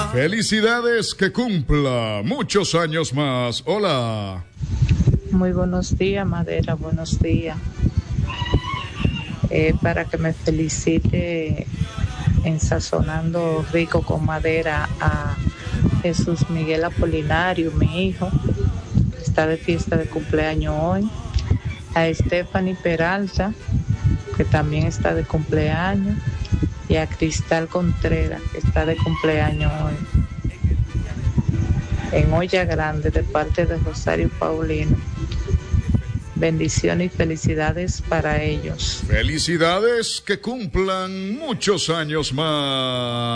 Felicidades, que cumpla muchos años más. Hola. Muy buenos días, Madera, buenos días. Para que me felicite en Sazonando Rico con Madera a Jesús Miguel Apolinario, mi hijo, que está de fiesta de cumpleaños hoy. A Stephanie Peralta, que también está de cumpleaños. Y a Cristal Contreras, que está de cumpleaños hoy. En Olla Grande, de parte de Rosario Paulino. Bendiciones y felicidades para ellos. Felicidades, que cumplan muchos años más.